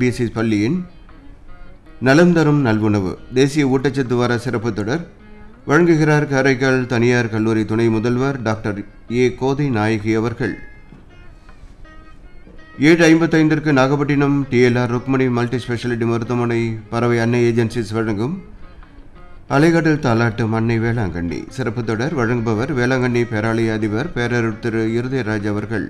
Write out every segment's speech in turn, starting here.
CBSE பள்ளியின் நலம் தரும் நல்வுணவு தேசிய ஊட்டச்சத்து வார சிறப்பு தொடர் வழங்குகிறார் காரைக்கால் தனியார் கல்லூரி துணை முதல்வர் டாக்டர் ஏ கோதை நாயகி அவர்கள். 7:55 Nagapattinam DLR Rukmani multi speciality மருத்துவமனை பறவை அன்னை ஏஜென்சிஸ் வழங்கும் அலைகடல் தாலாட்டும் அன்னை வேளாங்கண்ணி சிறப்பு தொடர் வழங்குபவர் வேளாங்கண்ணி பேராலய அதிபர் பேரருட் திரு இருதயராஜ் அவர்கள்.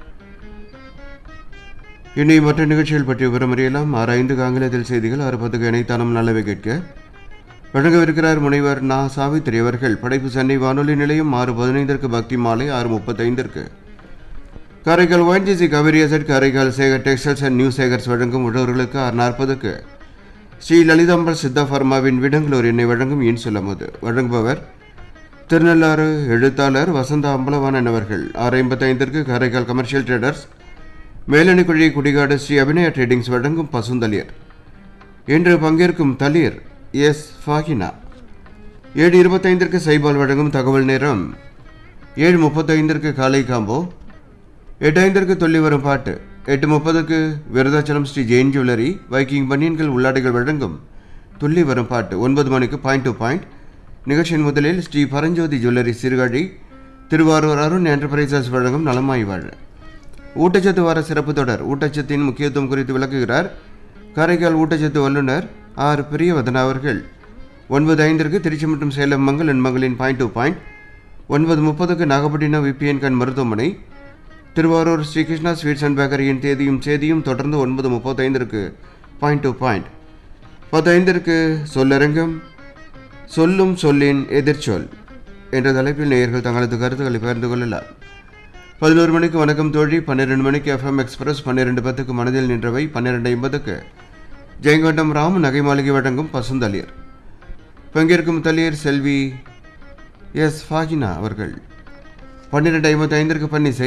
இனி மற்ற நிகழ்ச்சிகள் பற்றி விவரம் அறியலாம். 6:05 ஆங்கிலத்தில் செய்திகள், 6:10 இணைத்தானம் நல்லவை கேட்க வழங்கவிருக்கிறார் முனைவர் நா சாவித்திரி அவர்கள். படைப்பு சென்னை வானொலி நிலையம். 6:15 பக்தி மாலை. 6:35 Karaikal ONGC Kaveri asset Karaikal Sekar textiles and new Sekar's வழங்கும் உழவர்களுக்கு. 6:40 ஸ்ரீ லலிதாம்பல் சித்தா ஃபார்மாவின் விடங்களூர் எண்ணெய் வழங்கும் இன்சுலமுது வழங்குபவர் திருநள்ளாறு எழுத்தாளர் வசந்தா அம்பலவாணன் அவர்கள். 6:55 Karaikal commercial traders Melanikuzhi Kudikadu Sri Abhinaya tradings வழங்கும் பசுந்தளிர். இன்று பங்கேற்கும் தளிர் எஸ் ஃபாகினா. 7:25 சைபால் வழங்கும் தகவல் நேரம். 7:35 காலை காம்போ. 8:05 துள்ளி வரும் பாட்டு. 8:30 விருதாச்சலம் ஸ்ரீ ஜெயின் ஜுவல்லரி வைக்கிங் பனியன்கள் உள்ளாடைகள் வழங்கும் துள்ளி வரும் பாட்டு. 9 மணிக்கு பாயிண்ட் டு பாயிண்ட் நிகழ்ச்சியின் முதலில் ஸ்ரீ பரஞ்சோதி ஜுவல்லரி சீர்காழி திருவாரூர் அருண் என்டர்பிரைசஸ் வழங்கும் நலமாய் வாழ ஊட்டச்சத்து வார சிறப்பு தொடர் ஊட்டச்சத்தின் முக்கியத்துவம் குறித்து விளக்குகிறார் காரைக்கால் ஊட்டச்சத்து வல்லுநர் ஆர் பிரியவதனா அவர்கள். 9:05 திருச்சி மற்றும் சேலம் மங்களன் மங்களின் point to point. 9:30 Nagapattinam VPN கண் மருத்துவமனை திருவாரூர் ஸ்ரீ கிருஷ்ணா ஸ்வீட்ஸ் அண்ட் பேக்கரியின் தேதியும் சேதியும் தொடர்ந்து 9:35 பாயிண்ட் டு பாயிண்ட். 10:05 சொல்லரங்கம் சொல்லும் சொல்லின் எதிர்ச்சொல் என்ற தலைப்பில் நேயர்கள் தங்களது கருத்துக்களை பகிர்ந்து கொள்ளலாம். 11 மணிக்கு வணக்கம் தோழி. 12 மணிக்கு எஃப்எம் எக்ஸ்பிரஸ். 12:10 மனதில் நின்றவை. 12:50 ஜெயங்கொண்டம் ராம் நகை மாளிகை வழங்கும் பசுந்தளிர். பங்கேற்கும் தளிர் செல்வி எஸ் ஃபாகினா அவர்கள். 12:55 பன்னிசை.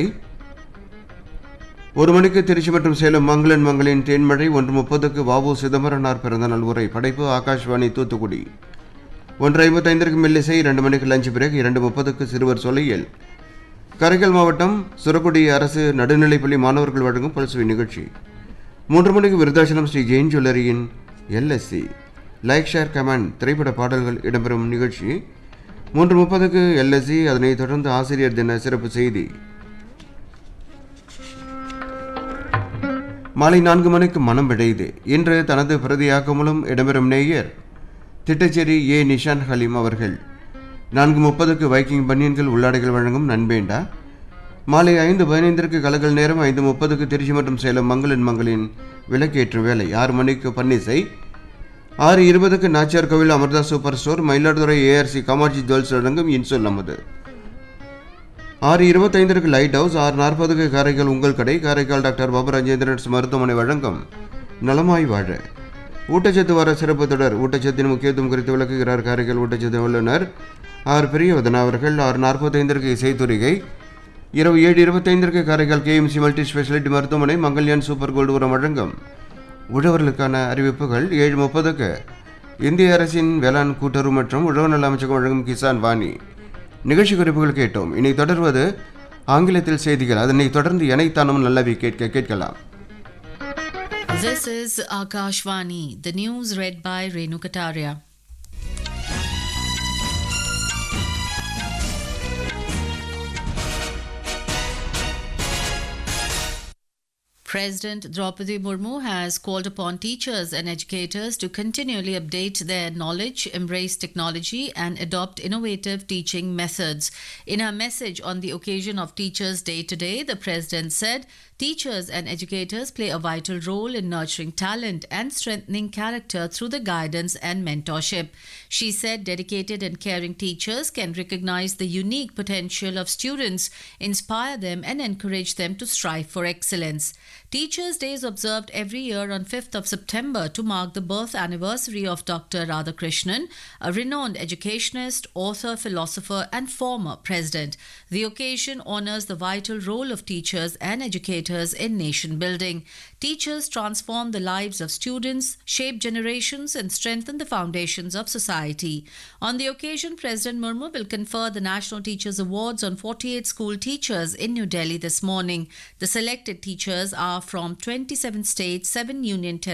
1 மணிக்கு திருச்சி மற்றும் சேலம் மங்களன் மங்களின் தேன்மழை. 1:30 வாவு சிதம்பரனார் பிறந்தநாள் உரை. படைப்பு ஆகாஷ்வாணி தூத்துக்குடி. 1:55 மெல்லிசை. 2 மணிக்கு லஞ்ச் பிரேக். 2:30 சிறுவர் சொலையில் காரைக்கால் மாவட்டம் சுரக்குடி அரசு நடுநிலைப்பள்ளி மாணவர்கள் வழங்கும் பல்சுவை நிகழ்ச்சி. 3 மணிக்கு விருதாச்சலம் ஸ்ரீ ஜெயின் ஜுவல்லரியின் எல்எஸ்சி லைக் ஷேர் கமெண்ட் திரைப்பட பாடல்கள் இடம்பெறும் நிகழ்ச்சி. 3:30 எல்எஸ்சி. அதனைத் தொடர்ந்து ஆசிரியர் தின சிறப்பு செய்தி. மாலை 4 மணிக்கு மனம் விடையுது. இன்று தனது பிரதியாக்கமும் இடம்பெறும் நேயர் திட்டச்சேரி ஏ நிஷான் ஹலீம் அவர்கள். 4:30 வைக்கிங் பனியன்கள் உள்ளாடைகள் வழங்கும் நண்பேண்டா. மாலை 5:15 கலகல் நேரம். 5:30 திருச்சி மற்றும் சேலம் மங்களன் மங்களின் விளக்கேற்றும் வேலை. 6 மணிக்கு பன்னிசை. 6:20 நாச்சியார் கோவில் Amrita super store Mayiladuthurai ARC Kamakshi jewels வழங்கும் இன்சொல் அமுது. 6:25 லைட் ஹவுஸ். 6:40 காரைக்கால் உங்கள் கடை காரைக்கால் டாக்டர் பாபு ராஜேந்திரன்ஸ் மருத்துவமனை வழங்கும் நலமாய் வாழ ஊட்டச்சத்து வார சிறப்பு தொடர் ஊட்டச்சத்தின் முக்கியத்துவம் குறித்து விளக்குகிறார் காரைக்கால் ஊட்டச்சத்து வல்லுநர் ஆர் பிரியவதனா அவர்கள். 6:45 இசைத்துறைகை. இரவு 7:25 காரைக்கால் கேஎம்சி மல்டி ஸ்பெஷாலிட்டி மருத்துவமனை மங்கல்யான் சூப்பர் கோல்டு உரம் வழங்கும் உழவர்களுக்கான அறிவிப்புகள். 7:30 இந்திய அரசின் வேளாண் கூட்டுறவு மற்றும் உழவு நல அமைச்சகம் வழங்கும் கிசான் வாணி நிகழ்ச்சி குறிப்புகள் கேட்டோம். இனி தொடர்வது ஆங்கிலத்தில் செய்திகள். அதனைத் தொடர்ந்து இணைத்தானும் நல்லவை கேட்கலாம். This is Akashvani. The news read by Renu Kataria. President Draupadi Murmu has called upon teachers and educators to continually update their knowledge, embrace technology, and adopt innovative teaching methods. In her message on the occasion of Teachers' Day today, the President said, teachers and educators play a vital role in nurturing talent and strengthening character through the guidance and mentorship. She said dedicated and caring teachers can recognize the unique potential of students, inspire them, and encourage them to strive for excellence. Teachers' Day is observed every year on 5th of September to mark the birth anniversary of Dr. Radhakrishnan, a renowned educationist, author, philosopher, and former president. The occasion honors the vital role of teachers and educators in nation building. Teachers transform the lives of students, shape generations, and strengthen the foundations of society. On the occasion, President Murmu will confer the National Teachers Awards on 48 school teachers in New Delhi this morning. The selected teachers are from 27 states, 7 union territories,